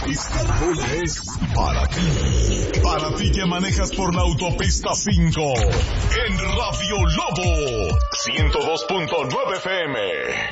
Este rol es para ti. Para ti que manejas por la autopista 5. En Radio Lobo 102.9 FM.